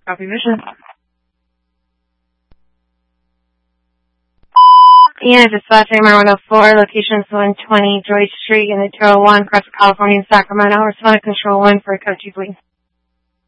Copy vision. Yeah, dispatch AMR 104, location is 120 Joy Street, Unit 201, Crest, California, Sacramento. Respond to Control 1 for a Coach, please.